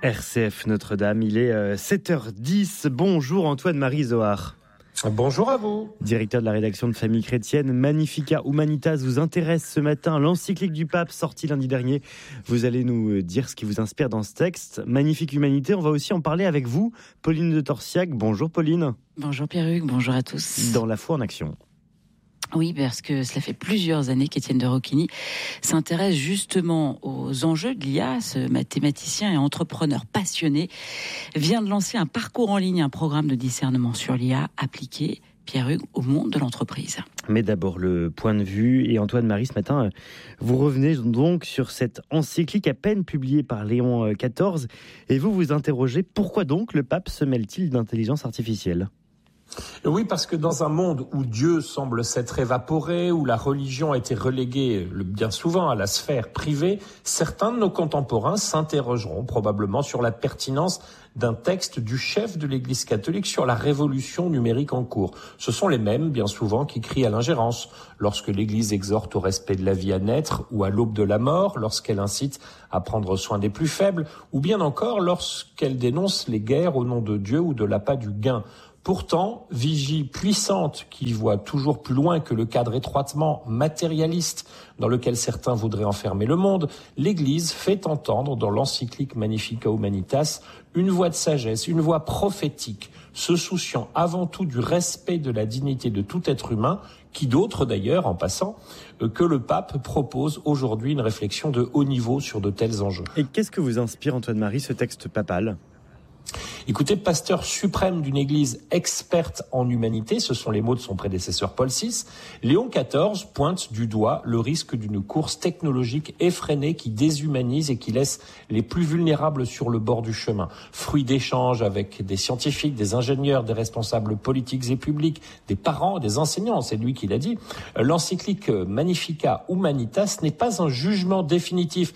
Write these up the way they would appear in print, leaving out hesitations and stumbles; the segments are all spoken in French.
RCF Notre-Dame, il est 7h10. Bonjour Antoine-Marie Zohar. Bonjour à vous. Directeur de la rédaction de Famille Chrétienne, Magnificat Humanitas vous intéresse ce matin. L'encyclique du pape sortie lundi dernier. Vous allez nous dire ce qui vous inspire dans ce texte. Magnifique Humanité, on va aussi en parler avec vous, Pauline de Torsiac. Bonjour Pauline. Bonjour Pierre-Hugues, bonjour à tous. Dans La foi en action. Oui, parce que cela fait plusieurs années qu'Étienne de Roquigny s'intéresse justement aux enjeux de l'IA. Ce mathématicien et entrepreneur passionné vient de lancer un parcours en ligne, un programme de discernement sur l'IA appliqué, Pierre-Hugues, au monde de l'entreprise. Mais d'abord le point de vue. Et Antoine-Marie, ce matin, vous revenez donc sur cette encyclique à peine publiée par Léon XIV. Et vous vous interrogez, pourquoi donc le pape se mêle-t-il d'intelligence artificielle ? Oui, parce que dans un monde où Dieu semble s'être évaporé, où la religion a été reléguée bien souvent à la sphère privée, certains de nos contemporains s'interrogeront probablement sur la pertinence d'un texte du chef de l'Église catholique sur la révolution numérique en cours. Ce sont les mêmes, bien souvent, qui crient à l'ingérence lorsque l'Église exhorte au respect de la vie à naître ou à l'aube de la mort, lorsqu'elle incite à prendre soin des plus faibles, ou bien encore lorsqu'elle dénonce les guerres au nom de Dieu ou de l'appât du gain. Pourtant, vigie puissante qui voit toujours plus loin que le cadre étroitement matérialiste dans lequel certains voudraient enfermer le monde, l'Église fait entendre dans l'encyclique Magnificat Humanitas une voix de sagesse, une voix prophétique, se souciant avant tout du respect de la dignité de tout être humain, qui d'autres d'ailleurs, en passant, que le pape propose aujourd'hui une réflexion de haut niveau sur de tels enjeux. Et qu'est-ce que vous inspire, Antoine-Marie, ce texte papal ? Écoutez, pasteur suprême d'une église experte en humanité, ce sont les mots de son prédécesseur Paul VI, Léon XIV pointe du doigt le risque d'une course technologique effrénée qui déshumanise et qui laisse les plus vulnérables sur le bord du chemin. Fruit d'échanges avec des scientifiques, des ingénieurs, des responsables politiques et publics, des parents, des enseignants, c'est lui qui l'a dit. L'encyclique Magnificat Humanitas n'est pas un jugement définitif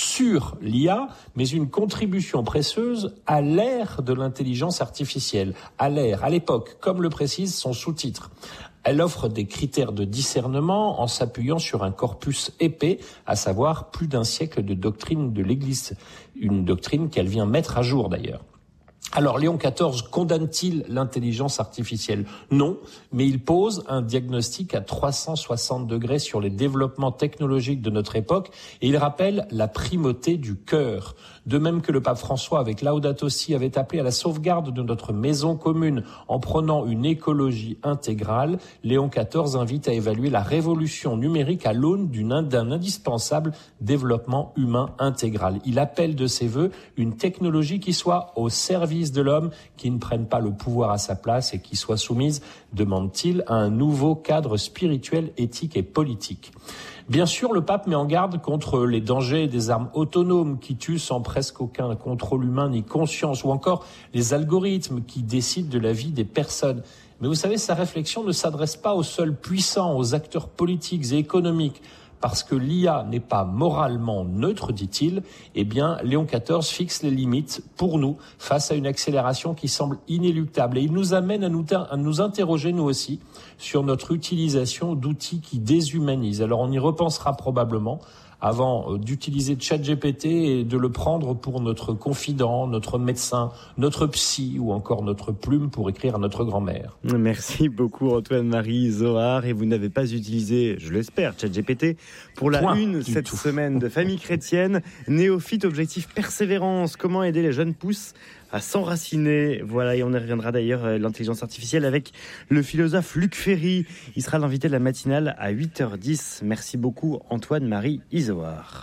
sur l'IA, mais une contribution précieuse à l'ère de l'intelligence artificielle, à l'époque, comme le précise son sous-titre. Elle offre des critères de discernement en s'appuyant sur un corpus épais, à savoir plus d'un siècle de doctrine de l'Église, une doctrine qu'elle vient mettre à jour d'ailleurs. Alors, Léon XIV condamne-t-il l'intelligence artificielle ? Non, mais il pose un diagnostic à 360 degrés sur les développements technologiques de notre époque et il rappelle la primauté du cœur. De même que le pape François, avec Laudato Si, avait appelé à la sauvegarde de notre maison commune en prenant une écologie intégrale, Léon XIV invite à évaluer la révolution numérique à l'aune d'un indispensable développement humain intégral. Il appelle de ses vœux une technologie qui soit au service de l'homme, qui ne prenne pas le pouvoir à sa place et qui soit soumise, demande-t-il, à un nouveau cadre spirituel, éthique et politique. Bien sûr, le pape met en garde contre les dangers des armes autonomes qui tuent sans presque aucun contrôle humain ni conscience, ou encore les algorithmes qui décident de la vie des personnes. Mais vous savez, sa réflexion ne s'adresse pas aux seuls puissants, aux acteurs politiques et économiques. Parce que l'IA n'est pas moralement neutre, dit-il, eh bien, Léon XIV fixe les limites pour nous face à une accélération qui semble inéluctable. Et il nous amène à nous interroger, nous aussi, sur notre utilisation d'outils qui déshumanisent. Alors, on y repensera probablement avant d'utiliser ChatGPT et de le prendre pour notre confident, notre médecin, notre psy ou encore notre plume pour écrire à notre grand-mère. Merci beaucoup Antoine-Marie Zohar. Et vous n'avez pas utilisé, je l'espère, ChatGPT pour la une cette semaine de Famille Chrétienne. Néophyte, objectif persévérance. Comment aider les jeunes pousses à s'enraciner. Voilà, et on y reviendra d'ailleurs, l'intelligence artificielle avec le philosophe Luc Ferry. Il sera l'invité de la matinale à 8h10. Merci beaucoup Antoine-Marie Zohar.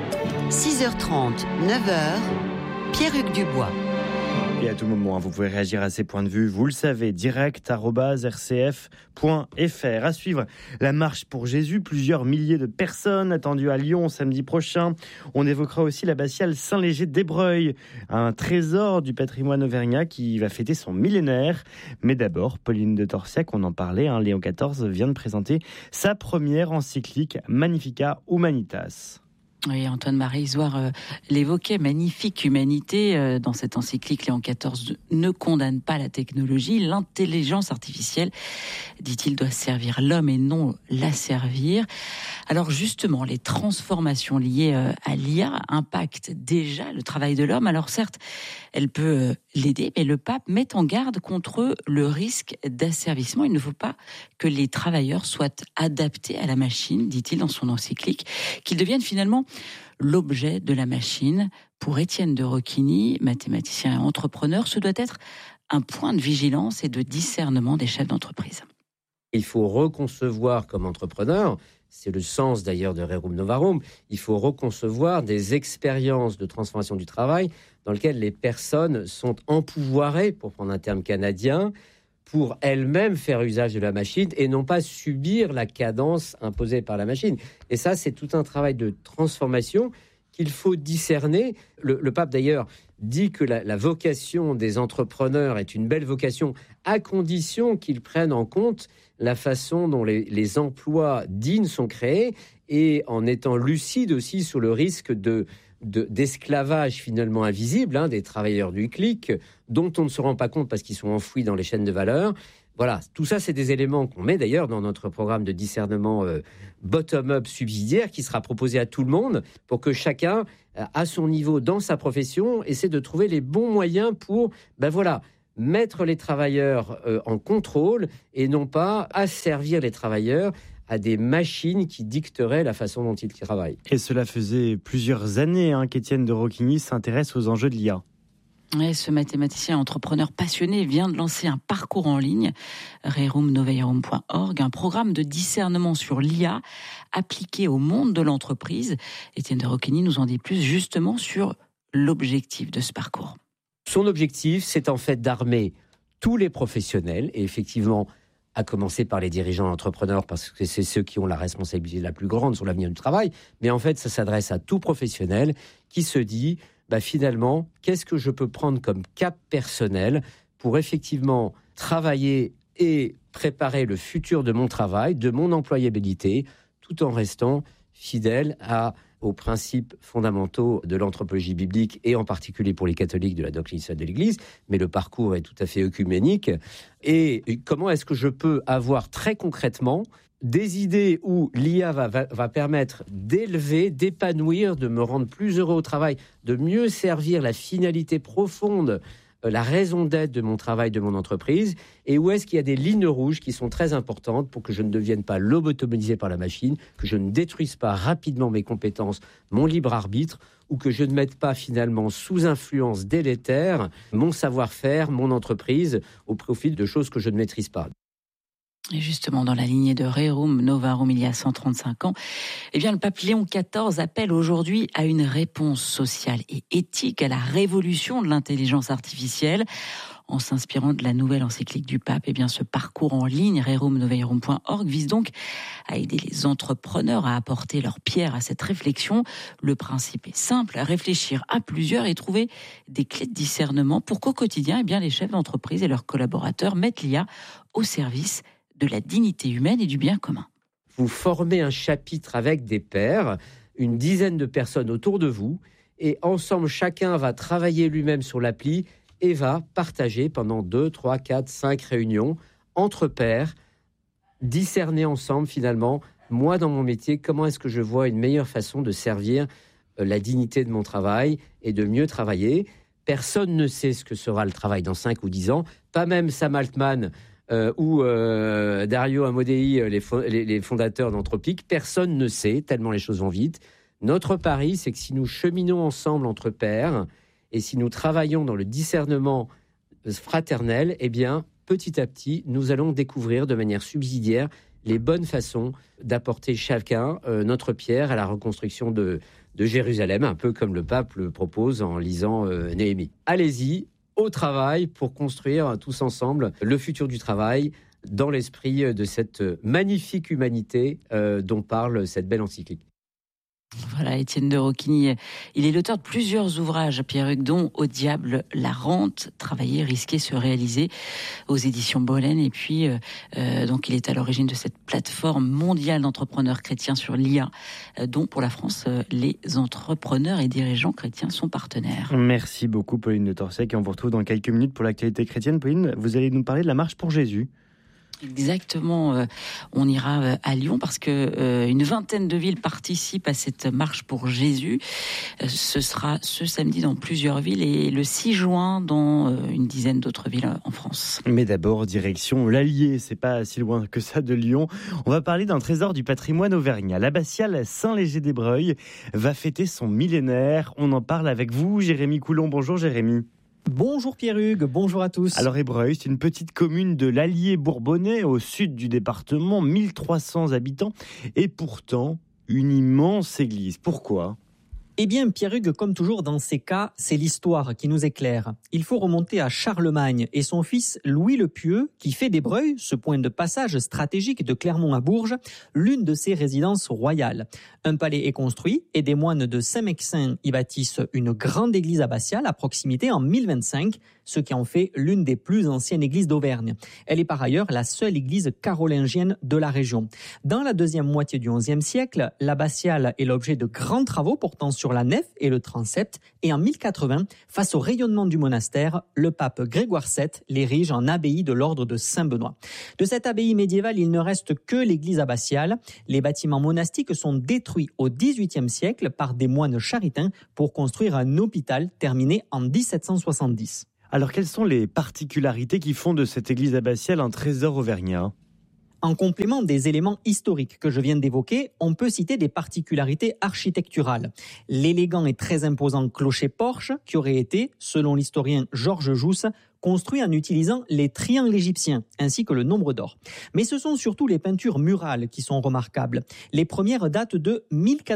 6h30, 9h, Pierre-Hugues Dubois. Et à tout moment, vous pouvez réagir à ces points de vue, vous le savez, direct@rcf.fr. À suivre, la marche pour Jésus, plusieurs milliers de personnes attendues à Lyon samedi prochain. On évoquera aussi l'abbatiale Saint-Léger d'Ébreuil, un trésor du patrimoine auvergnat qui va fêter son millénaire. Mais d'abord, Pauline de Torsiac, on en parlait, Léon XIV vient de présenter sa première encyclique Magnificat Humanitas. Oui, Antoine-Marie Isoard l'évoquait, magnifique humanité. Dans cette encyclique, Léon XIV ne condamne pas la technologie. L'intelligence artificielle, dit-il, doit servir l'homme et non l'asservir. Alors justement, les transformations liées à l'IA impactent déjà le travail de l'homme. Alors certes, elle peut l'aider, mais le pape met en garde contre le risque d'asservissement. Il ne faut pas que les travailleurs soient adaptés à la machine, dit-il dans son encyclique, qu'ils deviennent finalement l'objet de la machine. Pour Étienne de Roquigny, mathématicien et entrepreneur, ce doit être un point de vigilance et de discernement des chefs d'entreprise. Il faut reconcevoir comme entrepreneur, c'est le sens d'ailleurs de Rerum Novarum, il faut reconcevoir des expériences de transformation du travail dans lesquelles les personnes sont empouvoirées, pour prendre un terme canadien, pour elles-mêmes faire usage de la machine et non pas subir la cadence imposée par la machine. Et ça, c'est tout un travail de transformation qu'il faut discerner. Le pape, d'ailleurs, dit que la vocation des entrepreneurs est une belle vocation à condition qu'ils prennent en compte la façon dont les emplois dignes sont créés et en étant lucides aussi sur le risque d'esclavage finalement invisible des travailleurs du clic dont on ne se rend pas compte parce qu'ils sont enfouis dans les chaînes de valeur. Voilà, tout ça, c'est des éléments qu'on met d'ailleurs dans notre programme de discernement bottom-up subsidiaire qui sera proposé à tout le monde pour que chacun, à son niveau dans sa profession, essaie de trouver les bons moyens pour, mettre les travailleurs en contrôle et non pas asservir les travailleurs à des machines qui dicteraient la façon dont ils travaillent. Et cela faisait plusieurs années qu'Étienne de Roquigny s'intéresse aux enjeux de l'IA. Et ce mathématicien entrepreneur passionné vient de lancer un parcours en ligne, rerumnovarum.org, un programme de discernement sur l'IA appliqué au monde de l'entreprise. Étienne de Roquigny nous en dit plus justement sur l'objectif de ce parcours. Son objectif, c'est en fait d'armer tous les professionnels, et effectivement, à commencer par les dirigeants entrepreneurs, parce que c'est ceux qui ont la responsabilité la plus grande sur l'avenir du travail, mais en fait, ça s'adresse à tout professionnel qui se dit, finalement, qu'est-ce que je peux prendre comme cap personnel pour effectivement travailler et préparer le futur de mon travail, de mon employabilité, tout en restant fidèle aux principes fondamentaux de l'anthropologie biblique et en particulier pour les catholiques de la doctrine sociale de l'Église, mais le parcours est tout à fait œcuménique. Et comment est-ce que je peux avoir très concrètement des idées où l'IA va permettre d'élever, d'épanouir, de me rendre plus heureux au travail, de mieux servir la finalité profonde, la raison d'être de mon travail, de mon entreprise, et où est-ce qu'il y a des lignes rouges qui sont très importantes pour que je ne devienne pas lobotomisé par la machine, que je ne détruise pas rapidement mes compétences, mon libre arbitre, ou que je ne mette pas finalement sous influence délétère mon savoir-faire, mon entreprise, au profit de choses que je ne maîtrise pas. Et justement, dans la lignée de Rerum Novarum, il y a 135 ans, le pape Léon XIV appelle aujourd'hui à une réponse sociale et éthique à la révolution de l'intelligence artificielle. En s'inspirant de la nouvelle encyclique du pape, ce parcours en ligne, rerumnovarum.org, vise donc à aider les entrepreneurs à apporter leur pierre à cette réflexion. Le principe est simple, réfléchir à plusieurs et trouver des clés de discernement pour qu'au quotidien, les chefs d'entreprise et leurs collaborateurs mettent l'IA au service de la dignité humaine et du bien commun. Vous formez un chapitre avec des pairs, une dizaine de personnes autour de vous, et ensemble, chacun va travailler lui-même sur l'appli et va partager pendant 2, 3, 4, 5 réunions entre pairs, discerner ensemble finalement, moi dans mon métier, comment est-ce que je vois une meilleure façon de servir la dignité de mon travail et de mieux travailler. Personne ne sait ce que sera le travail dans 5 ou 10 ans, pas même Sam Altman ou Dario Amodei, les fondateurs d'Anthropic. Personne ne sait, tellement les choses vont vite. Notre pari, c'est que si nous cheminons ensemble entre pairs et si nous travaillons dans le discernement fraternel, petit à petit, nous allons découvrir de manière subsidiaire les bonnes façons d'apporter chacun notre pierre à la reconstruction de Jérusalem, un peu comme le pape le propose en lisant Néhémie. Allez-y, au travail, pour construire tous ensemble le futur du travail dans l'esprit de cette magnifique humanité dont parle cette belle encyclique. Voilà, Étienne de Roquigny, il est l'auteur de plusieurs ouvrages, Pierre-Hugues, dont Au diable la rente, travailler, risquer, se réaliser, aux éditions Bollen. Et puis, donc, il est à l'origine de cette plateforme mondiale d'entrepreneurs chrétiens sur l'IA, dont pour la France, les entrepreneurs et dirigeants chrétiens sont partenaires. Merci beaucoup, Pauline de Torsec. Et on vous retrouve dans quelques minutes pour l'actualité chrétienne. Pauline, vous allez nous parler de la marche pour Jésus. Exactement, on ira à Lyon parce que une vingtaine de villes participent à cette marche pour Jésus. Ce sera ce samedi dans plusieurs villes et le 6 juin dans une dizaine d'autres villes en France. Mais d'abord, direction l'Allier, c'est pas si loin que ça de Lyon. On va parler d'un trésor du patrimoine auvergnat. L'abbatiale Saint-Léger-des-Breuils va fêter son millénaire. On en parle avec vous, Jérémy Coulon. Bonjour Jérémy. Bonjour Pierre-Hugues, bonjour à tous. Alors Ébreuil, c'est une petite commune de l'Allier bourbonnais au sud du département, 1300 habitants et pourtant une immense église. Pourquoi ? Eh bien, Pierre-Hugues, comme toujours dans ces cas, c'est l'histoire qui nous éclaire. Il faut remonter à Charlemagne et son fils Louis le Pieux, qui fait d'Ébreuil, ce point de passage stratégique de Clermont à Bourges, l'une de ses résidences royales. Un palais est construit et des moines de Saint-Mexin y bâtissent une grande église abbatiale à proximité en 1025, ce qui en fait l'une des plus anciennes églises d'Auvergne. Elle est par ailleurs la seule église carolingienne de la région. Dans la deuxième moitié du XIe siècle, l'abbatiale est l'objet de grands travaux portant sur la nef et le transept, et en 1080, face au rayonnement du monastère, le pape Grégoire VII l'érige en abbaye de l'ordre de Saint-Benoît. De cette abbaye médiévale, il ne reste que l'église abbatiale. Les bâtiments monastiques sont détruits au XVIIIe siècle par des moines charitains pour construire un hôpital terminé en 1770. Alors quelles sont les particularités qui font de cette église abbatiale un trésor auvergnat ? En complément des éléments historiques que je viens d'évoquer, on peut citer des particularités architecturales. L'élégant et très imposant clocher-porche qui aurait été, selon l'historien Georges Jousse, construit en utilisant les triangles égyptiens, ainsi que le nombre d'or. Mais ce sont surtout les peintures murales qui sont remarquables. Les premières datent de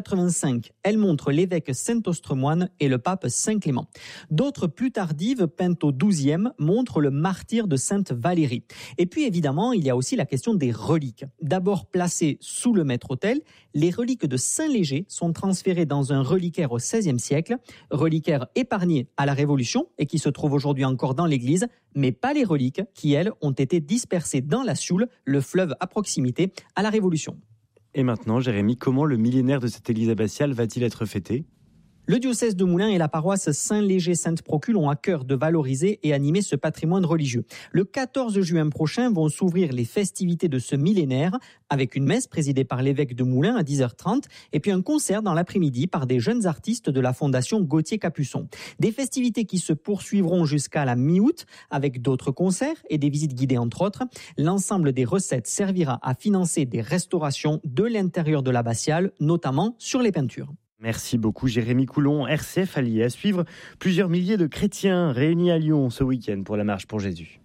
1085. Elles montrent l'évêque Saint-Austremoine et le pape Saint-Clément. D'autres plus tardives, peintes au XIIe, montrent le martyre de Sainte Valérie. Et puis évidemment, il y a aussi la question des reliques. D'abord placées sous le maître-autel, les reliques de Saint-Léger sont transférées dans un reliquaire au XVIe siècle, reliquaire épargné à la Révolution et qui se trouve aujourd'hui encore dans l'église, mais pas les reliques qui, elles, ont été dispersées dans la Sioule, le fleuve à proximité, à la Révolution. Et maintenant, Jérémy, comment le millénaire de cette église abbatiale va-t-il être fêté ? Le diocèse de Moulins et la paroisse Saint-Léger-Sainte-Procule ont à cœur de valoriser et animer ce patrimoine religieux. Le 14 juin prochain vont s'ouvrir les festivités de ce millénaire avec une messe présidée par l'évêque de Moulins à 10h30 et puis un concert dans l'après-midi par des jeunes artistes de la fondation Gauthier-Capuçon. Des festivités qui se poursuivront jusqu'à la mi-août avec d'autres concerts et des visites guidées entre autres. L'ensemble des recettes servira à financer des restaurations de l'intérieur de l'abbatiale, notamment sur les peintures. Merci beaucoup Jérémy Coulon. RCF allié à suivre plusieurs milliers de chrétiens réunis à Lyon ce week-end pour la marche pour Jésus.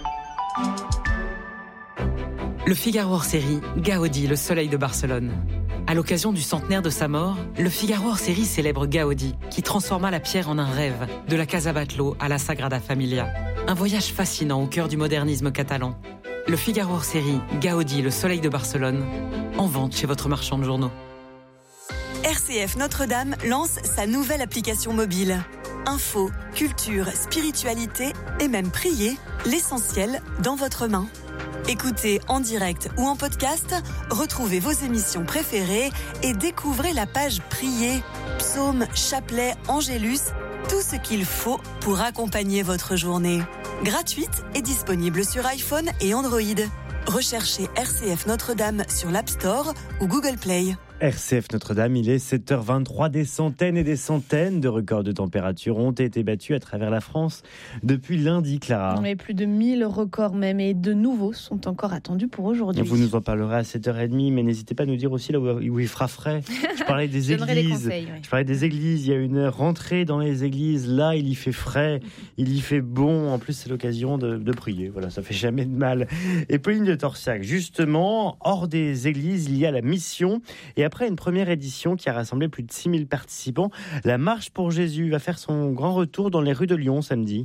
Le Figaro hors-série Gaudi, le soleil de Barcelone. À l'occasion du centenaire de sa mort, le Figaro hors-série célèbre Gaudi, qui transforma la pierre en un rêve, de la Casa Batlló à la Sagrada Familia. Un voyage fascinant au cœur du modernisme catalan. Le Figaro hors-série Gaudi, le soleil de Barcelone, en vente chez votre marchand de journaux. RCF Notre-Dame lance sa nouvelle application mobile. Info, culture, spiritualité et même prier, l'essentiel dans votre main. Écoutez en direct ou en podcast, retrouvez vos émissions préférées et découvrez la page Prier, psaumes, chapelets, angélus, tout ce qu'il faut pour accompagner votre journée. Gratuite et disponible sur iPhone et Android. Recherchez RCF Notre-Dame sur l'App Store ou Google Play. RCF Notre-Dame, il est 7h23, des centaines et des centaines de records de température ont été battus à travers la France depuis lundi, Clara. Mais plus de 1000 records même, et de nouveaux sont encore attendus pour aujourd'hui. Vous nous en parlerez à 7h30, mais n'hésitez pas à nous dire aussi là où il fera frais. Je parlais des églises. Je parlais des églises, il y a une rentrée dans les églises, là il y fait frais, il y fait bon, en plus c'est l'occasion de prier, voilà, ça fait jamais de mal. Et Pauline de Torsiac, justement, hors des églises, il y a la mission, et après une première édition qui a rassemblé plus de 6000 participants, la Marche pour Jésus va faire son grand retour dans les rues de Lyon samedi.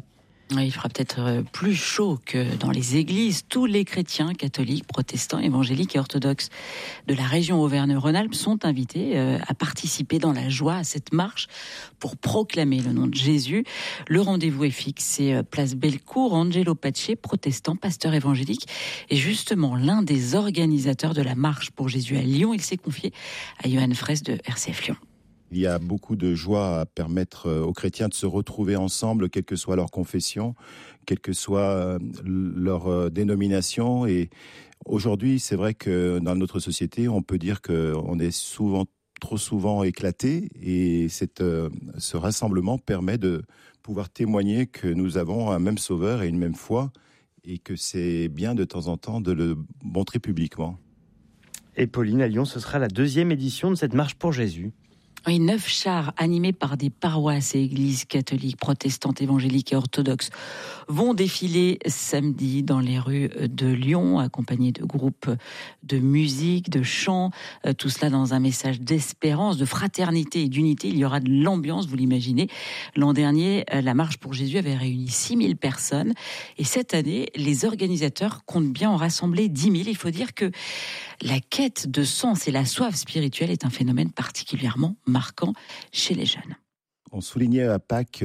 Il fera peut-être plus chaud que dans les églises. Tous les chrétiens, catholiques, protestants, évangéliques et orthodoxes de la région Auvergne-Rhône-Alpes sont invités à participer dans la joie à cette marche pour proclamer le nom de Jésus. Le rendez-vous est fixé place Bellecour. Angelo Pace, protestant, pasteur évangélique, est justement l'un des organisateurs de la marche pour Jésus à Lyon. Il s'est confié à Johan Fraisse de RCF Lyon. Il y a beaucoup de joie à permettre aux chrétiens de se retrouver ensemble, quelle que soit leur confession, quelle que soit leur dénomination. Et aujourd'hui, c'est vrai que dans notre société, on peut dire qu'on est trop souvent éclaté. Et ce rassemblement permet de pouvoir témoigner que nous avons un même sauveur et une même foi, et que c'est bien de temps en temps de le montrer publiquement. Et Pauline, à Lyon, ce sera la 2e édition de cette marche pour Jésus. Oui, 9 chars animés par des paroisses et églises catholiques, protestantes, évangéliques et orthodoxes vont défiler samedi dans les rues de Lyon, accompagnés de groupes de musique, de chants, tout cela dans un message d'espérance, de fraternité et d'unité. Il y aura de l'ambiance, vous l'imaginez. L'an dernier, la marche pour Jésus avait réuni 6000 personnes et cette année, les organisateurs comptent bien en rassembler 10 000. Il faut dire que la quête de sens et la soif spirituelle est un phénomène particulièrement marquant chez les jeunes. On soulignait à Pâques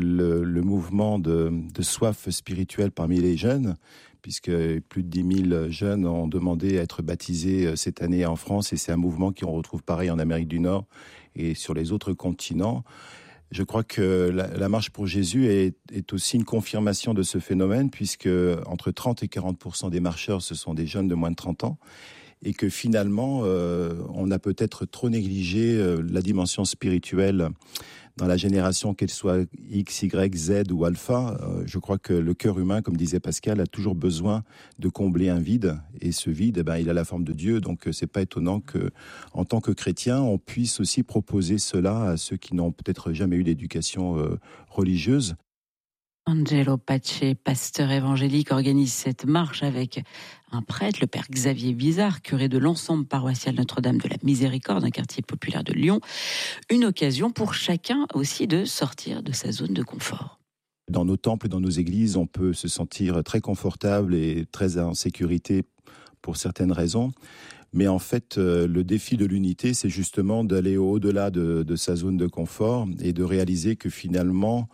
le mouvement de soif spirituelle parmi les jeunes, puisque plus de 10 000 jeunes ont demandé à être baptisés cette année en France, et c'est un mouvement qu'on retrouve pareil en Amérique du Nord et sur les autres continents. Je crois que la marche pour Jésus est aussi une confirmation de ce phénomène, puisque entre 30 et 40% des marcheurs, ce sont des jeunes de moins de 30 ans. Et que finalement, on a peut-être trop négligé la dimension spirituelle dans la génération, qu'elle soit X, Y, Z ou Alpha. Je crois que le cœur humain, comme disait Pascal, a toujours besoin de combler un vide. Et ce vide, il a la forme de Dieu. Donc, c'est pas étonnant qu'en tant que chrétien, on puisse aussi proposer cela à ceux qui n'ont peut-être jamais eu d'éducation religieuse. Angelo Pace, pasteur évangélique, organise cette marche avec un prêtre, le père Xavier Bizarre, curé de l'ensemble paroissial Notre-Dame de la Miséricorde, un quartier populaire de Lyon. Une occasion pour chacun aussi de sortir de sa zone de confort. Dans nos temples et dans nos églises, on peut se sentir très confortable et très en sécurité pour certaines raisons. Mais en fait, le défi de l'unité, c'est justement d'aller au-delà de sa zone de confort et de réaliser que finalement,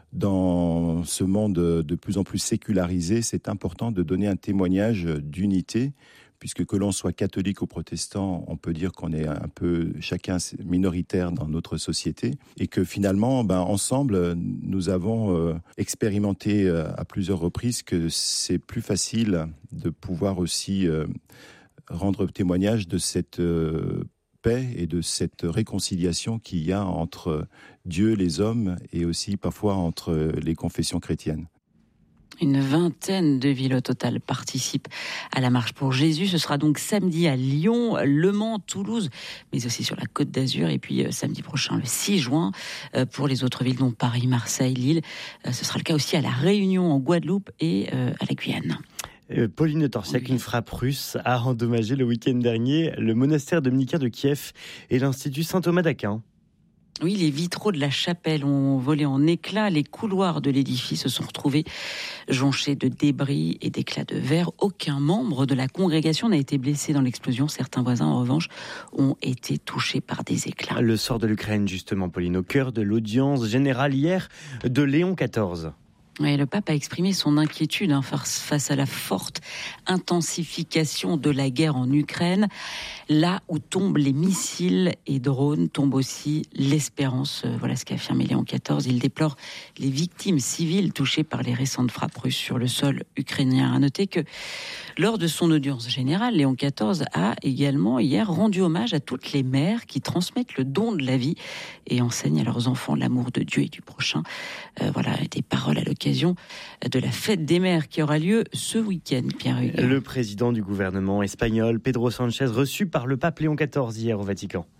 dans ce monde de plus en plus sécularisé, c'est important de donner un témoignage d'unité, puisque que l'on soit catholique ou protestant, on peut dire qu'on est un peu chacun minoritaire dans notre société, et que finalement, ensemble, nous avons expérimenté à plusieurs reprises que c'est plus facile de pouvoir aussi rendre témoignage de cette paix et de cette réconciliation qu'il y a entre Dieu, les hommes, et aussi parfois entre les confessions chrétiennes. Une vingtaine de villes au total participent à la marche pour Jésus. Ce sera donc samedi à Lyon, Le Mans, Toulouse, mais aussi sur la Côte d'Azur. Et puis samedi prochain, le 6 juin, pour les autres villes, dont Paris, Marseille, Lille. Ce sera le cas aussi à La Réunion, en Guadeloupe et à la Guyane. Pauline Torsiac, une frappe russe a endommagé le week-end dernier le monastère dominicain de Kiev et l'Institut Saint-Thomas d'Aquin. Oui, les vitraux de la chapelle ont volé en éclats. Les couloirs de l'édifice se sont retrouvés jonchés de débris et d'éclats de verre. Aucun membre de la congrégation n'a été blessé dans l'explosion. Certains voisins, en revanche, ont été touchés par des éclats. Le sort de l'Ukraine, justement, Pauline, au cœur de l'audience générale hier de Léon XIV. Oui, le pape a exprimé son inquiétude face à la forte intensification de la guerre en Ukraine. Là où tombent les missiles et drones, tombe aussi l'espérance. Voilà ce qu'a affirmé Léon XIV. Il déplore les victimes civiles touchées par les récentes frappes russes sur le sol ukrainien. À noter que lors de son audience générale, Léon XIV a également hier rendu hommage à toutes les mères qui transmettent le don de la vie et enseignent à leurs enfants l'amour de Dieu et du prochain. Voilà des paroles à l'occasion de la fête des mères qui aura lieu ce week-end, Pierre-Hugues. Le président du gouvernement espagnol, Pedro Sánchez, reçu par le pape Léon XIV hier au Vatican.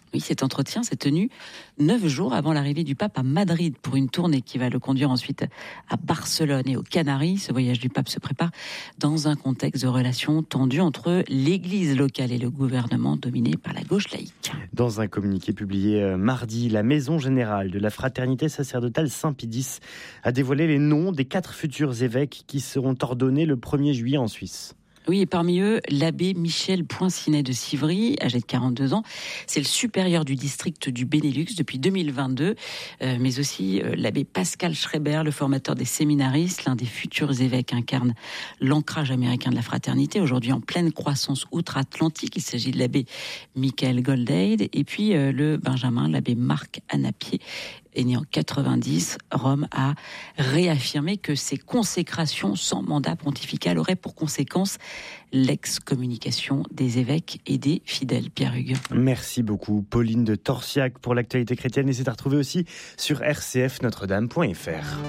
Oui, cet entretien s'est tenu 9 jours avant l'arrivée du pape à Madrid pour une tournée qui va le conduire ensuite à Barcelone et aux Canaries. Ce voyage du pape se prépare dans un contexte de relations tendues entre l'église locale et le gouvernement dominé par la gauche laïque. Dans un communiqué publié mardi, la Maison Générale de la Fraternité Sacerdotale Saint-Pédis a dévoilé les noms des 4 futurs évêques qui seront ordonnés le 1er juillet en Suisse. Oui, et parmi eux, l'abbé Michel Poincinet de Civry, âgé de 42 ans. C'est le supérieur du district du Benelux depuis 2022, mais aussi l'abbé Pascal Schreiber, le formateur des séminaristes, l'un des futurs évêques, incarne l'ancrage américain de la fraternité, aujourd'hui en pleine croissance outre-Atlantique. Il s'agit de l'abbé Michael Goldade, et puis le Benjamin, l'abbé Marc Anapier, est né en 90, Rome a réaffirmé que ces consécrations sans mandat pontifical auraient pour conséquence l'excommunication des évêques et des fidèles. Pierre Hugues. Merci beaucoup Pauline de Torsiac pour l'actualité chrétienne, et c'est à retrouver aussi sur rcfnotredame.fr.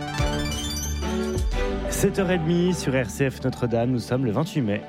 7h30 sur RCF Notre-Dame, nous sommes le 28 mai.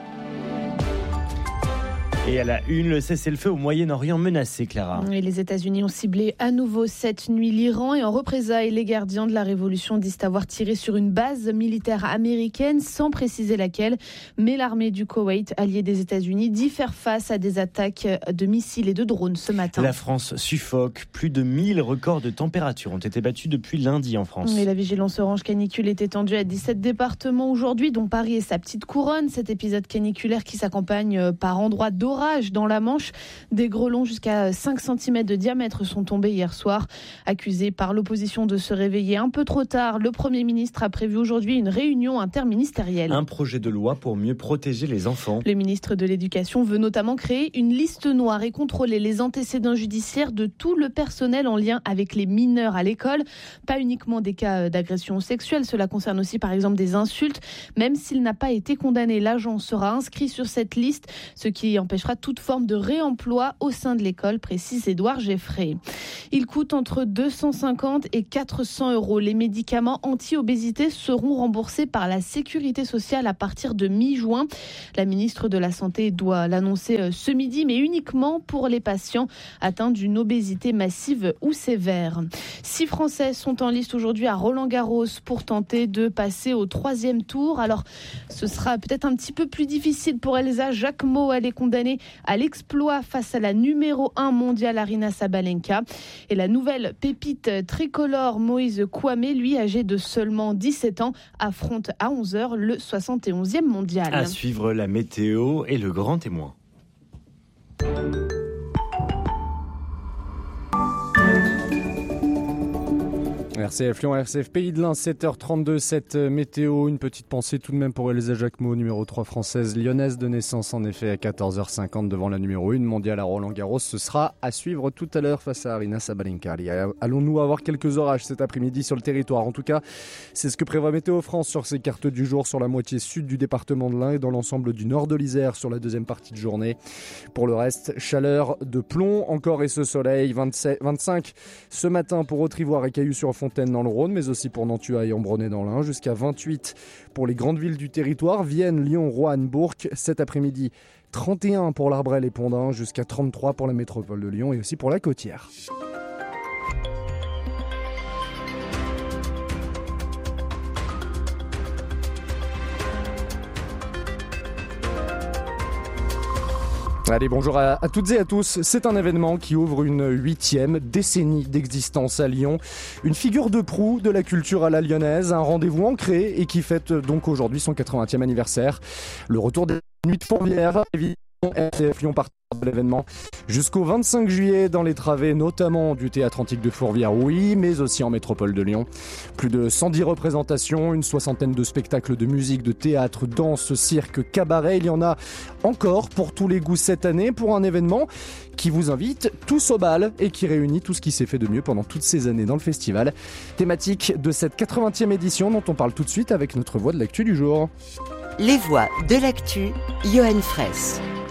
Et à la une, le cessez-le-feu au Moyen-Orient menacé, Clara. Et les États-Unis ont ciblé à nouveau cette nuit l'Iran, et en représailles, les gardiens de la révolution disent avoir tiré sur une base militaire américaine, sans préciser laquelle. Mais l'armée du Koweït, alliée des États-Unis, dit faire face à des attaques de missiles et de drones ce matin. La France suffoque. Plus de 1000 records de température ont été battus depuis lundi en France. Et la vigilance orange canicule est étendue à 17 départements aujourd'hui, dont Paris et sa petite couronne. Cet épisode caniculaire qui s'accompagne par endroits d'orage dans la Manche. Des grêlons jusqu'à 5 cm de diamètre sont tombés hier soir. Accusé par l'opposition de se réveiller un peu trop tard, le Premier ministre a prévu aujourd'hui une réunion interministérielle. Un projet de loi pour mieux protéger les enfants. Le ministre de l'Éducation veut notamment créer une liste noire et contrôler les antécédents judiciaires de tout le personnel en lien avec les mineurs à l'école. Pas uniquement des cas d'agression sexuelle, cela concerne aussi par exemple des insultes. Même s'il n'a pas été condamné, l'agent sera inscrit sur cette liste, ce qui empêchera toute forme de réemploi au sein de l'école, précise Édouard Geffray. Il coûte entre 250 et 400 €. Les médicaments anti-obésité seront remboursés par la Sécurité sociale à partir de mi-juin. La ministre de la Santé doit l'annoncer ce midi, mais uniquement pour les patients atteints d'une obésité massive ou sévère. 6 Français sont en liste aujourd'hui à Roland-Garros pour tenter de passer au 3e tour. Alors, ce sera peut-être un petit peu plus difficile pour Elsa Jacquemot. Elle est condamnée à l'exploit face à la numéro 1 mondiale Aryna Sabalenka. Et la nouvelle pépite tricolore Moïse Kouame, lui âgé de seulement 17 ans, affronte à 11h le 71e mondial. À suivre la météo et le grand témoin. RCF Lyon, RCF Pays de l'Ain, 7h32, cette météo. Une petite pensée tout de même pour Elsa Jacquemot, numéro 3 française, lyonnaise de naissance, en effet, à 14h50 devant la numéro 1 mondiale à Roland-Garros. Ce sera à suivre tout à l'heure face à Aryna Sabalenka. Allons-nous avoir quelques orages cet après-midi sur le territoire? En tout cas, c'est ce que prévoit Météo France sur ses cartes du jour, sur la moitié sud du département de l'Ain et dans l'ensemble du nord de l'Isère sur la deuxième partie de journée. Pour le reste, chaleur de plomb encore et ce soleil. 25 ce matin pour Haute-Ivoire et Cailloux-sur-Fontaine dans le Rhône, mais aussi pour Nantua et Ambronay dans l'Ain, jusqu'à 28 pour les grandes villes du territoire, Vienne, Lyon, Roanne, Bourg. Cet après-midi, 31 pour l'Arbrel et Pondin, jusqu'à 33 pour la métropole de Lyon et aussi pour la Côtière. Allez, bonjour à toutes et à tous. C'est un événement qui ouvre une 8e décennie d'existence à Lyon. Une figure de proue de la culture à la lyonnaise, un rendez-vous ancré et qui fête donc aujourd'hui son 80e anniversaire. Le retour des nuits de Fourvière, évidemment, RCF Lyon partage de l'événement jusqu'au 25 juillet dans les travées, notamment du Théâtre Antique de Fourvière, oui, mais aussi en métropole de Lyon. Plus de 110 représentations, une soixantaine de spectacles de musique, de théâtre, danse, cirque, cabaret. Il y en a encore pour tous les goûts cette année, pour un événement qui vous invite tous au bal et qui réunit tout ce qui s'est fait de mieux pendant toutes ces années dans le festival. Thématique de cette 80e édition dont on parle tout de suite avec notre voix de l'actu du jour. Les voix de l'actu, Johan Fraisse.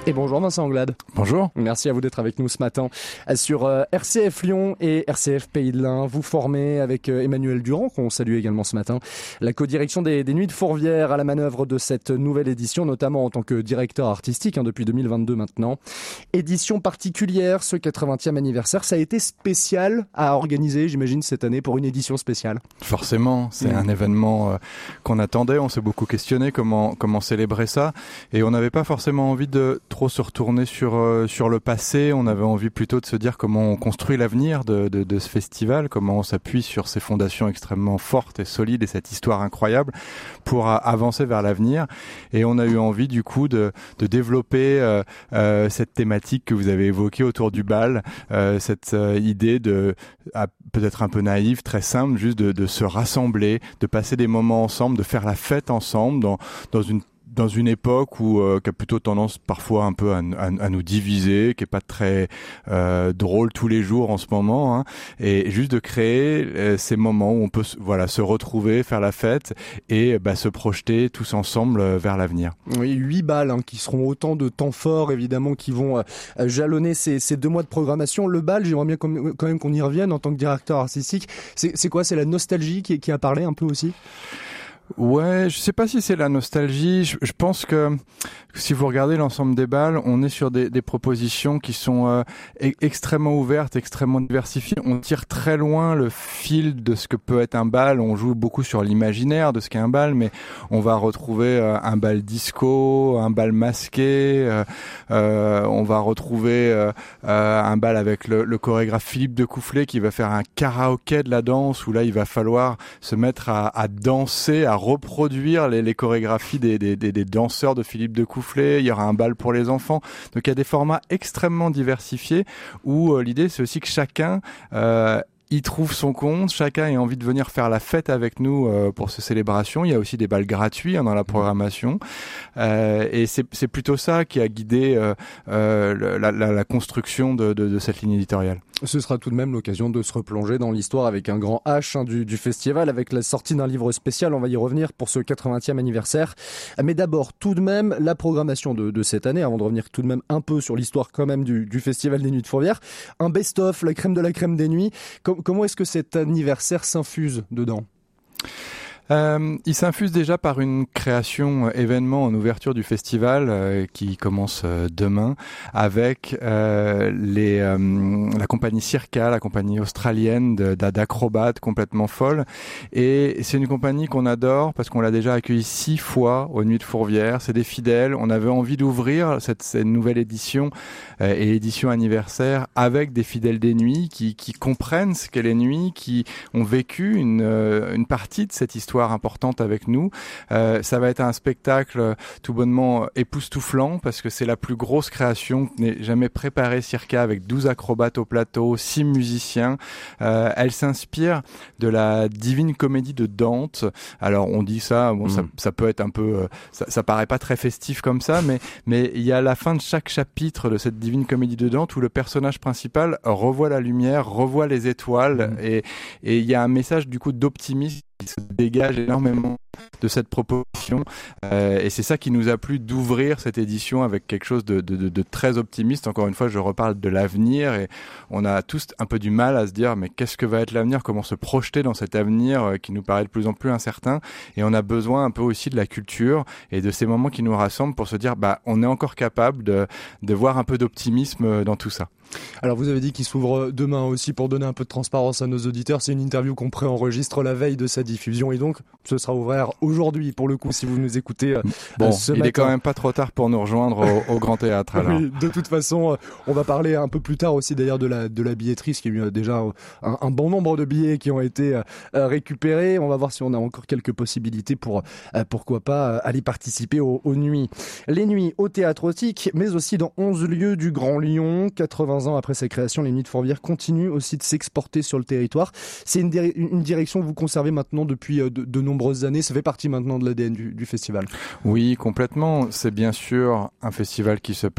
Et bonjour Vincent Anglade. Bonjour. Merci à vous d'être avec nous ce matin sur RCF Lyon et RCF Pays de l'Ain. Vous formez avec Emmanuel Durand, qu'on salue également ce matin, la codirection des Nuits de Fourvière à la manœuvre de cette nouvelle édition, notamment en tant que directeur artistique depuis 2022 maintenant. Édition particulière, ce 80e anniversaire, ça a été spécial à organiser, j'imagine, cette année pour une édition spéciale. Forcément, c'est un événement qu'on attendait, on s'est beaucoup questionné comment célébrer ça, et on n'avait pas forcément envie de trop se retourner sur le passé, on avait envie plutôt de se dire comment on construit l'avenir de ce festival, comment on s'appuie sur ces fondations extrêmement fortes et solides et cette histoire incroyable pour avancer vers l'avenir. Et on a eu envie du coup de développer cette thématique que vous avez évoquée autour du bal, cette idée peut-être un peu naïve, très simple, juste de se rassembler, de passer des moments ensemble, de faire la fête ensemble dans une époque qui a plutôt tendance parfois un peu à nous diviser, qui est pas très drôle tous les jours en ce moment, hein, et juste de créer ces moments où on peut se retrouver, faire la fête et se projeter tous ensemble vers l'avenir. Oui, 8 bals qui seront autant de temps forts évidemment qui vont jalonner ces 2 mois de programmation. Le bal, j'aimerais bien quand même qu'on y revienne en tant que directeur artistique. C'est quoi ? C'est la nostalgie qui a parlé un peu aussi ? Ouais, je sais pas si c'est la nostalgie. Je pense que si vous regardez l'ensemble des bals, on est sur des propositions qui sont extrêmement ouvertes, extrêmement diversifiées. On tire très loin le fil de ce que peut être un bal. On joue beaucoup sur l'imaginaire de ce qu'est un bal, mais on va retrouver un bal disco, un bal masqué. On va retrouver un bal avec le chorégraphe Philippe Decoufflet qui va faire un karaoké de la danse où là il va falloir se mettre à danser, à reproduire les chorégraphies des danseurs de Philippe Decoufflet. Il y aura un bal pour les enfants. Donc il y a des formats extrêmement diversifiés où l'idée c'est aussi que chacun y trouve son compte, chacun ait envie de venir faire la fête avec nous pour ces célébrations. Il y a aussi des bals gratuits dans la programmation et c'est plutôt ça qui a guidé la construction de cette ligne éditoriale. Ce sera tout de même l'occasion de se replonger dans l'histoire avec un grand H du festival, avec la sortie d'un livre spécial, on va y revenir pour ce 80e anniversaire. Mais d'abord, tout de même, la programmation de cette année, avant de revenir tout de même un peu sur l'histoire quand même du Festival des Nuits de Fourvière. Un best-of, la crème de la crème des nuits. Comment est-ce que cet anniversaire s'infuse dedans ? Il s'infuse déjà par une création événement en ouverture du festival qui commence demain avec la compagnie Circa, la compagnie australienne d'acrobates complètement folle. Et c'est une compagnie qu'on adore parce qu'on l'a déjà accueillie 6 fois aux Nuits de Fourvière. C'est des fidèles. On avait envie d'ouvrir cette nouvelle édition et l'édition anniversaire avec des fidèles des nuits qui comprennent ce qu'est les nuits, qui ont vécu une partie de cette histoire importante avec nous. Ça va être un spectacle tout bonnement époustouflant parce que c'est la plus grosse création que n'ait jamais préparée Circa, avec 12 acrobates au plateau, 6 musiciens. Elle s'inspire de la Divine Comédie de Dante. Alors on dit ça, ça peut être un peu, ça paraît pas très festif comme ça, mais il y a la fin de chaque chapitre de cette Divine Comédie de Dante où le personnage principal revoit la lumière, revoit les étoiles et il y a un message du coup d'optimisme qui se dégage énormément de cette proposition et c'est ça qui nous a plu, d'ouvrir cette édition avec quelque chose de très optimiste. Encore une fois, je reparle de l'avenir et on a tous un peu du mal à se dire mais qu'est-ce que va être l'avenir, comment se projeter dans cet avenir qui nous paraît de plus en plus incertain, et on a besoin un peu aussi de la culture et de ces moments qui nous rassemblent pour se dire on est encore capable de voir un peu d'optimisme dans tout ça. Alors vous avez dit qu'il s'ouvre demain aussi, pour donner un peu de transparence à nos auditeurs. C'est une interview qu'on préenregistre la veille de sa diffusion et donc ce sera ouvert aujourd'hui pour le coup si vous nous écoutez ce matin. Il est quand même pas trop tard pour nous rejoindre au Grand Théâtre alors. Oui, de toute façon on va parler un peu plus tard aussi d'ailleurs de la billetterie, parce qu'il y a eu déjà un bon nombre de billets qui ont été récupérés. On va voir si on a encore quelques possibilités pour pourquoi pas aller participer aux nuits. Les nuits au Théâtre Othique, mais aussi dans 11 lieux du Grand Lyon. 80 ans après sa création, les Nuits de Fourvière continuent aussi de s'exporter sur le territoire. C'est une direction que vous conservez maintenant depuis de nombreuses années. Ça fait partie maintenant de l'ADN du festival. Oui, complètement. C'est bien sûr un festival qui se passe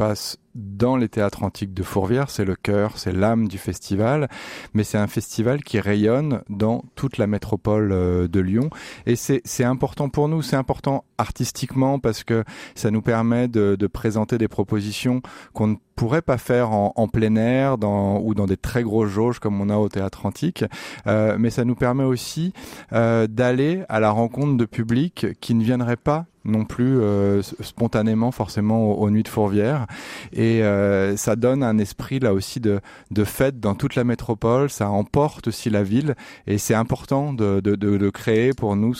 dans les théâtres antiques de Fourvière, c'est le cœur, c'est l'âme du festival, mais c'est un festival qui rayonne dans toute la métropole de Lyon, et c'est important pour nous, c'est important artistiquement parce que ça nous permet de présenter des propositions qu'on ne pourrait pas faire en plein air ou dans des très grosses jauges comme on a au théâtre antique, mais ça nous permet aussi d'aller à la rencontre de publics qui ne viendraient pas non plus spontanément forcément aux Nuits de Fourvière, et ça donne un esprit là aussi de fête dans toute la métropole, ça emporte aussi la ville, et c'est important de créer pour nous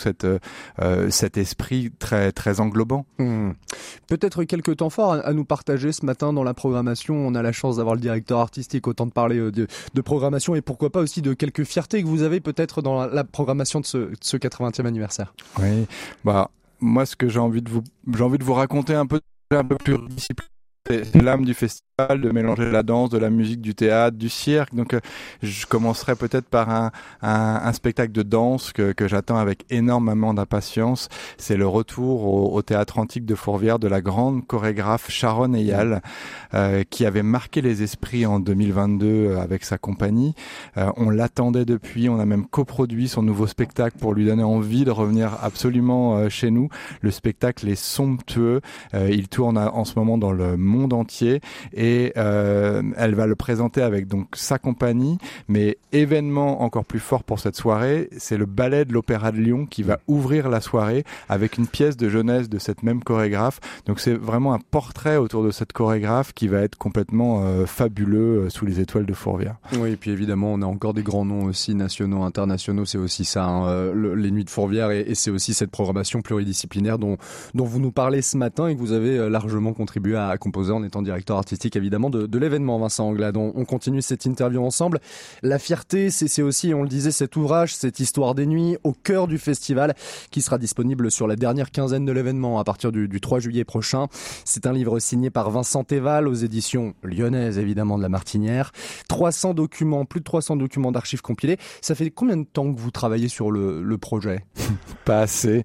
cet esprit très, très englobant. Peut-être quelques temps forts à nous partager ce matin dans la programmation. On a la chance d'avoir le directeur artistique, autant de parler de programmation, et pourquoi pas aussi de quelques fiertés que vous avez peut-être dans la programmation de ce 80e anniversaire. Oui, moi, ce que j'ai envie de vous raconter un peu plus discipliné, c'est l'âme du festival, de mélanger la danse, de la musique, du théâtre, du cirque. Donc, je commencerai peut-être par un spectacle de danse que j'attends avec énormément d'impatience. C'est le retour au théâtre antique de Fourvière de la grande chorégraphe Sharon Eyal, qui avait marqué les esprits en 2022 avec sa compagnie. On l'attendait depuis, on a même coproduit son nouveau spectacle pour lui donner envie de revenir absolument chez nous. Le spectacle est somptueux, il tourne en ce moment dans le monde entier, et elle va le présenter avec donc sa compagnie, mais événement encore plus fort pour cette soirée, c'est le ballet de l'Opéra de Lyon qui va ouvrir la soirée avec une pièce de jeunesse de cette même chorégraphe. Donc c'est vraiment un portrait autour de cette chorégraphe qui va être complètement fabuleux sous les étoiles de Fourvière. Oui, et puis évidemment on a encore des grands noms aussi, nationaux, internationaux, c'est aussi ça, les Nuits de Fourvière, et c'est aussi cette programmation pluridisciplinaire dont vous nous parlez ce matin et que vous avez largement contribué à composer en étant directeur artistique évidemment de l'événement, Vincent Anglade. On continue cette interview ensemble. La fierté, c'est aussi, on le disait, cet ouvrage, cette histoire des nuits au cœur du festival qui sera disponible sur la dernière quinzaine de l'événement à partir du 3 juillet prochain. C'est un livre signé par Vincent Théval aux éditions lyonnaises évidemment de La Martinière. 300 documents, plus de 300 documents d'archives compilés. Ça fait combien de temps que vous travaillez sur le projet ? Pas assez.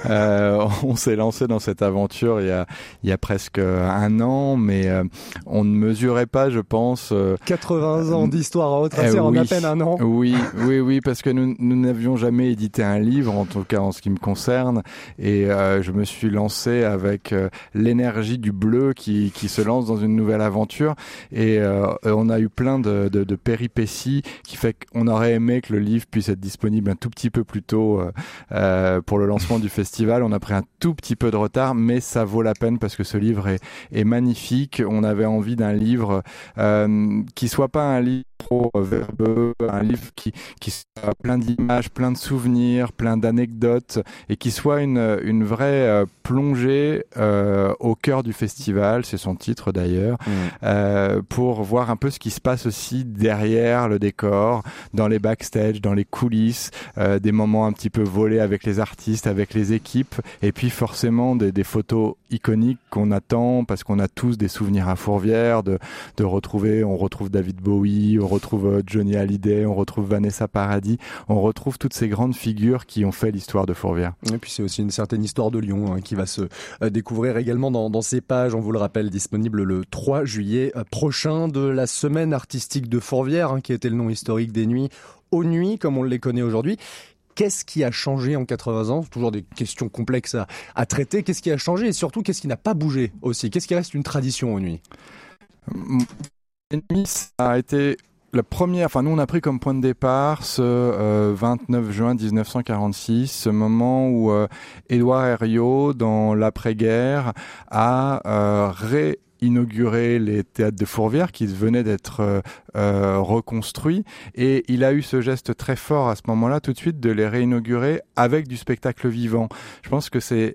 On s'est lancé dans cette aventure il y a presque un an, mais on ne mesurait pas, je pense... 80 ans d'histoire à retracer en à peine un an. Oui, parce que nous n'avions jamais édité un livre, en tout cas en ce qui me concerne, et je me suis lancé avec l'énergie du bleu qui se lance dans une nouvelle aventure, et on a eu plein de péripéties qui fait qu'on aurait aimé que le livre puisse être disponible un tout petit peu plus tôt pour le lancement du festival. On a pris un tout petit peu de retard, mais ça vaut la peine parce que ce livre est magnifique. On avait envie d'un livre qui soit pas un livre trop verbeux, un livre qui soit plein d'images, plein de souvenirs, plein d'anecdotes, et qui soit une vraie plongée au cœur du festival, c'est son titre d'ailleurs, pour voir un peu ce qui se passe aussi derrière le décor, dans les backstage, dans les coulisses, des moments un petit peu volés avec les artistes, avec les équipes, et puis forcément des photos iconiques qu'on attend parce qu'on a tous des souvenirs à Fourvière, de retrouver, on retrouve David Bowie, on retrouve Johnny Hallyday, on retrouve Vanessa Paradis, on retrouve toutes ces grandes figures qui ont fait l'histoire de Fourvière. Et puis c'est aussi une certaine histoire de Lyon qui va se découvrir également dans ces pages, on vous le rappelle, disponible le 3 juillet prochain, de la semaine artistique de Fourvière, qui était le nom historique des Nuits aux Nuits, comme on les connaît aujourd'hui. Qu'est-ce qui a changé en 80 ans ? Toujours des questions complexes à traiter. Qu'est-ce qui a changé et surtout, qu'est-ce qui n'a pas bougé aussi ? Qu'est-ce qui reste une tradition aux Nuits ? Les Nuits, ça a été la première, nous on a pris comme point de départ ce 29 juin 1946, ce moment où Édouard Herriot, dans l'après-guerre, a inauguré les théâtres de Fourvière qui venaient d'être reconstruits, et il a eu ce geste très fort à ce moment-là tout de suite de les réinaugurer avec du spectacle vivant. Je pense que c'est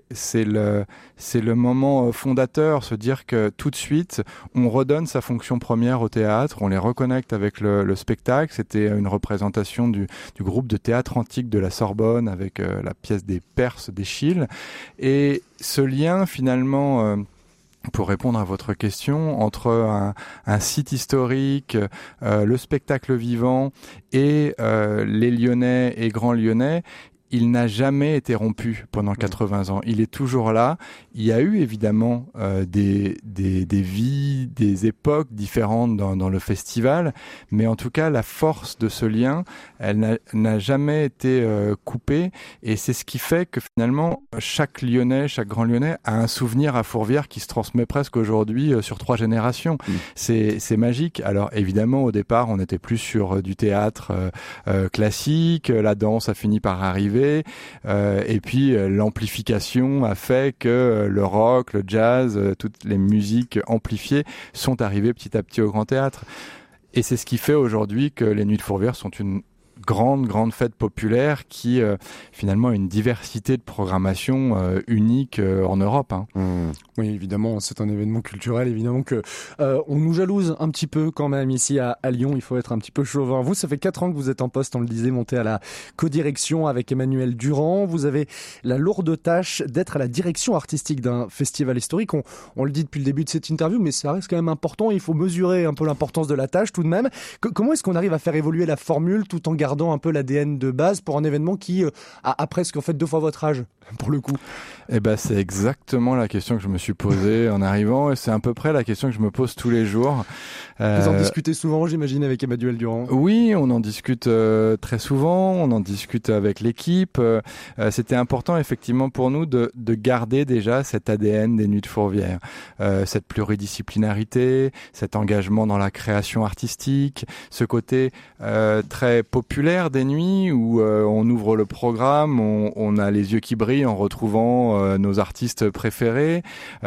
le moment fondateur, se dire que tout de suite on redonne sa fonction première au théâtre, on les reconnecte avec le spectacle. C'était une représentation du groupe de théâtre antique de la Sorbonne avec la pièce des Perses d'Eschyle, et ce lien finalement pour répondre à votre question, entre un site historique, le spectacle vivant et les Lyonnais et Grands Lyonnais, il n'a jamais été rompu pendant 80 ans. Il est toujours là. Il y a eu évidemment des vies, des époques différentes dans le festival, mais en tout cas, la force de ce lien, elle n'a jamais été coupée, et c'est ce qui fait que finalement, chaque Lyonnais, chaque Grand Lyonnais a un souvenir à Fourvière qui se transmet presque aujourd'hui sur 3 générations. C'est magique. Alors évidemment, au départ, on était plus sur du théâtre classique, la danse a fini par arriver, et puis l'amplification a fait que le rock, le jazz, toutes les musiques amplifiées sont arrivées petit à petit au Grand Théâtre. Et c'est ce qui fait aujourd'hui que les Nuits de Fourvière sont une grande fête populaire qui finalement a une diversité de programmation unique en Europe. Oui, évidemment, c'est un événement culturel, évidemment que on nous jalouse un petit peu quand même ici à Lyon, il faut être un petit peu chauvin. Vous, ça fait 4 ans que vous êtes en poste, on le disait, monté à la codirection avec Emmanuel Durand. Vous avez la lourde tâche d'être à la direction artistique d'un festival historique. On le dit depuis le début de cette interview, mais ça reste quand même important, il faut mesurer un peu l'importance de la tâche tout de même. Comment est-ce qu'on arrive à faire évoluer la formule tout en gardant un peu l'ADN de base pour un événement qui a presque en fait 2 fois votre âge, pour le coup? Eh ben, c'est exactement la question que je me suis posée en arrivant, et c'est à peu près la question que je me pose tous les jours. Vous en discutez souvent, j'imagine, avec Emmanuel Durand? Oui, on en discute très souvent, on en discute avec l'équipe. C'était important effectivement pour nous de garder déjà cet ADN des Nuits de Fourvière, cette pluridisciplinarité, cet engagement dans la création artistique, ce côté très populaire des nuits où on ouvre le programme, on a les yeux qui brillent en retrouvant nos artistes préférés,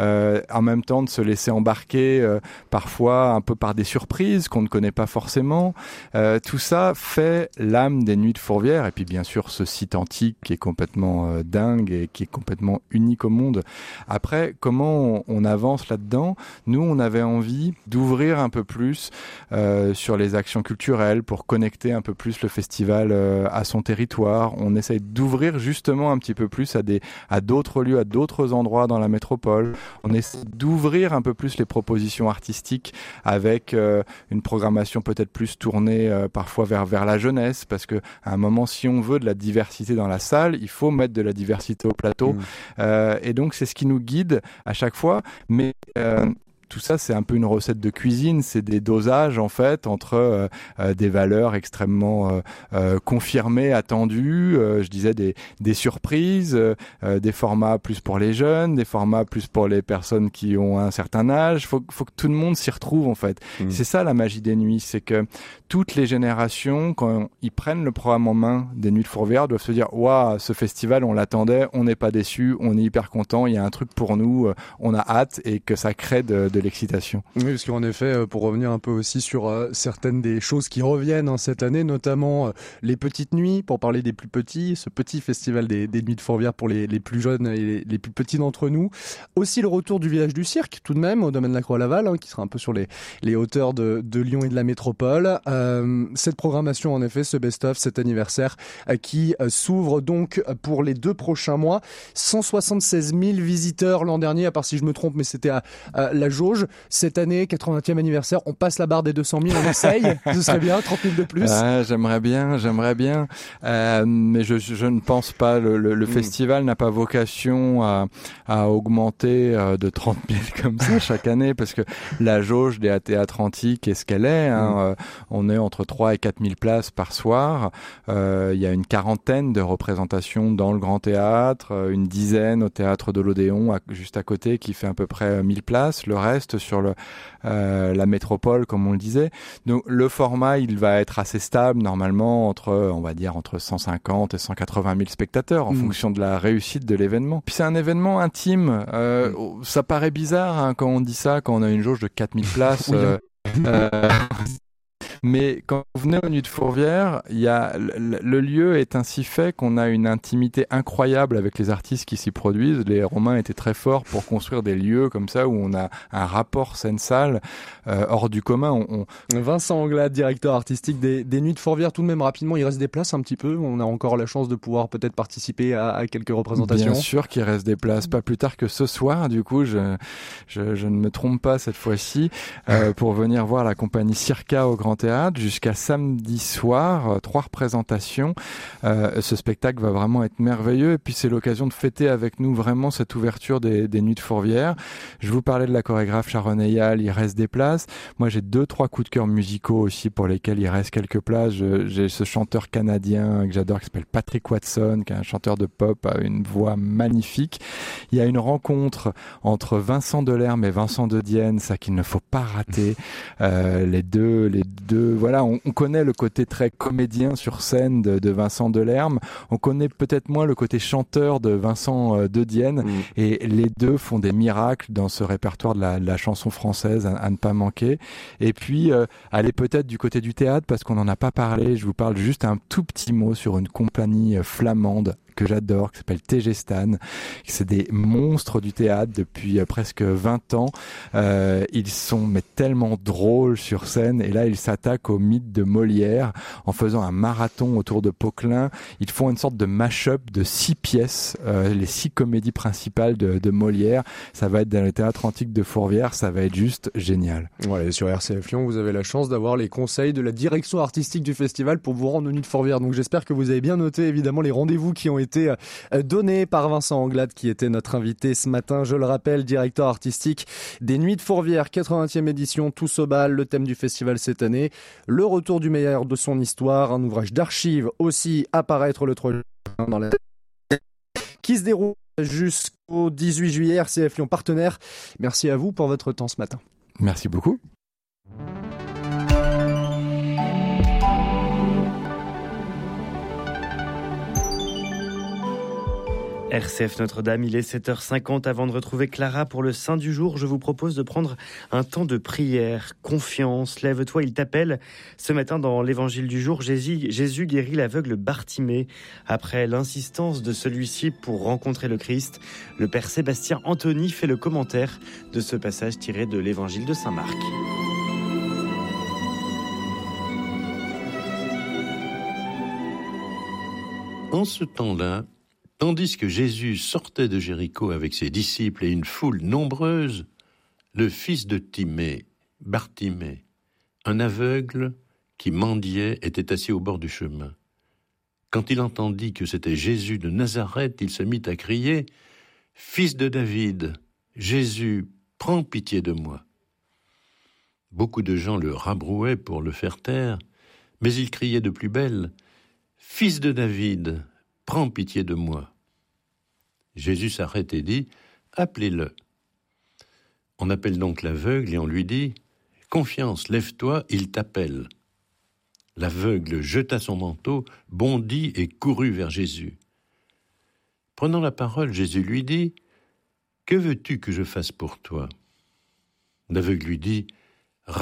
en même temps de se laisser embarquer parfois un peu par des surprises qu'on ne connaît pas forcément. Tout ça fait l'âme des Nuits de Fourvière, et puis bien sûr ce site antique qui est complètement dingue et qui est complètement unique au monde. Après, comment on avance là-dedans? Nous, on avait envie d'ouvrir un peu plus sur les actions culturelles pour connecter un peu plus le festival à son territoire. On essaye d'ouvrir justement un petit peu plus à d'autres lieux, à d'autres endroits dans la métropole. On essaie d'ouvrir un peu plus les propositions artistiques avec une programmation peut-être plus tournée parfois vers la jeunesse, parce que à un moment, si on veut de la diversité dans la salle, il faut mettre de la diversité au plateau. Et donc c'est ce qui nous guide à chaque fois, mais tout ça, c'est un peu une recette de cuisine, c'est des dosages en fait entre des valeurs extrêmement confirmées, attendues, je disais des surprises, des formats plus pour les jeunes, des formats plus pour les personnes qui ont un certain âge. Faut que tout le monde s'y retrouve en fait. C'est ça la magie des nuits, c'est que toutes les générations, quand ils prennent le programme en main des Nuits de Fourvière, doivent se dire waouh, ce festival, on l'attendait, on n'est pas déçus, on est hyper content, il y a un truc pour nous, on a hâte, et que ça crée de l'excitation. Oui, parce qu'en effet, pour revenir un peu aussi sur certaines des choses qui reviennent cette année, notamment les petites nuits, pour parler des plus petits, ce petit festival des Nuits de Fourvière pour les plus jeunes et les plus petits d'entre nous. Aussi le retour du village du cirque, tout de même, au domaine de la Croix-Laval, qui sera un peu sur les hauteurs de Lyon et de la métropole. Cette programmation, en effet, ce best-of, cet anniversaire, qui s'ouvre donc pour les 2 prochains mois. 176 000 visiteurs l'an dernier, à part si je me trompe, mais c'était à la jauge. Cette année, 80e anniversaire, on passe la barre des 200 000, on essaye. Ce serait bien, 30 000 de plus. J'aimerais bien. Mais je ne pense pas. Le festival n'a pas vocation à augmenter de 30 000 comme ça chaque année, parce que la jauge des théâtres antiques est ce qu'elle est. On est entre 3 et 4 000 places par soir. Il y a une 40aine de représentations dans le Grand Théâtre, une dizaine au Théâtre de l'Odéon, juste à côté, qui fait à peu près 1000 places. Le reste sur la métropole, comme on le disait. Donc le format, il va être assez stable normalement entre 150 et 180 000 spectateurs en fonction de la réussite de l'événement. Puis c'est un événement intime. Ça paraît bizarre quand on dit ça, quand on a une jauge de 4000 places. Mais quand vous venez aux Nuits de Fourvière, le lieu est ainsi fait qu'on a une intimité incroyable avec les artistes qui s'y produisent. Les Romains étaient très forts pour construire des lieux comme ça où on a un rapport scène-salle hors du commun. Vincent Anglade, directeur artistique des Nuits de Fourvière, tout de même rapidement, il reste des places un petit peu. On a encore la chance de pouvoir peut-être participer à quelques représentations. Bien sûr qu'il reste des places. Pas plus tard que ce soir, du coup, je ne me trompe pas cette fois-ci, pour venir voir la compagnie Circa au Grand Théâtre. théâtre jusqu'à samedi soir, 3 représentations. Ce spectacle va vraiment être merveilleux et puis c'est l'occasion de fêter avec nous vraiment cette ouverture des Nuits de Fourvière. Je vous parlais de la chorégraphe Sharon Eyal, il reste des places. Moi j'ai 2-3 coups de cœur musicaux aussi pour lesquels il reste quelques places. J'ai ce chanteur canadien que j'adore qui s'appelle Patrick Watson, qui est un chanteur de pop à une voix magnifique. Il y a une rencontre entre Vincent Delerme et Vincent de Dienne, ça qu'il ne faut pas rater. Les deux, voilà, on connaît le côté très comédien sur scène de Vincent Delerme. On connaît peut-être moins le côté chanteur de Vincent de Dienne. Et les deux font des miracles dans ce répertoire de la chanson française à ne pas manquer. Et puis, allez peut-être du côté du théâtre parce qu'on n'en a pas parlé. Je vous parle juste un tout petit mot sur une compagnie flamande que j'adore, qui s'appelle TG Stan. C'est des monstres du théâtre depuis presque 20 ans. Ils sont tellement drôles sur scène. Et là, ils s'attaquent au mythe de Molière en faisant un marathon autour de Poquelin. Ils font une sorte de mash-up de 6 pièces, les 6 comédies principales de Molière. Ça va être dans le théâtre antique de Fourvière. Ça va être juste génial. Voilà, et sur RCF Lyon, vous avez la chance d'avoir les conseils de la direction artistique du festival pour vous rendre aux Nuits de Fourvière. Donc j'espère que vous avez bien noté évidemment les rendez-vous qui ont été donné par Vincent Anglade qui était notre invité ce matin. Je le rappelle, directeur artistique des Nuits de Fourvière, 80e édition, Tous au bal, le thème du festival cette année. Le retour du meilleur de son histoire, un ouvrage d'archives aussi à paraître le 3 juin dans la qui se déroule jusqu'au 18 juillet. RCF Lyon partenaire. Merci à vous pour votre temps ce matin. Merci beaucoup. RCF Notre-Dame, il est 7h50. Avant de retrouver Clara pour le Saint du jour, je vous propose de prendre un temps de prière. Confiance, lève-toi, il t'appelle. Ce matin, dans l'évangile du jour, Jésus guérit l'aveugle Bartimée. Après l'insistance de celui-ci pour rencontrer le Christ, le père Sébastien Anthony fait le commentaire de ce passage tiré de l'évangile de Saint Marc. En ce temps-là, tandis que Jésus sortait de Jéricho avec ses disciples et une foule nombreuse, le fils de Timée, Bartimée, un aveugle qui mendiait, était assis au bord du chemin. Quand il entendit que c'était Jésus de Nazareth, il se mit à crier « Fils de David, Jésus, prends pitié de moi !» Beaucoup de gens le rabrouaient pour le faire taire, mais il criait de plus belle « Fils de David, prends pitié de moi !» Jésus s'arrête et dit « Appelez-le ». On appelle donc l'aveugle et on lui dit « Confiance, lève-toi, il t'appelle ». L'aveugle jeta son manteau, bondit et courut vers Jésus. Prenant la parole, Jésus lui dit « Que veux-tu que je fasse pour toi ?» L'aveugle lui dit « Rabouni ».